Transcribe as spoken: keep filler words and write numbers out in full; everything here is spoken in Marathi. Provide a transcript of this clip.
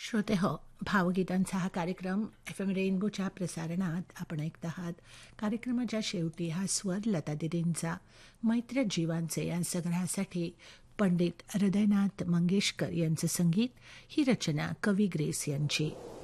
श्रोते हो, भावगीतांचा हा कार्यक्रम एफ एम रेनबोच्या प्रसारणात आपण ऐकत आहात. कार्यक्रमाच्या शेवटी हा स्वर लता दिदींचा मैत्र जीवांचे या संग्रहासाठी पंडित हृदयनाथ मंगेशकर यांचं संगीत, ही रचना कवी ग्रेस यांची.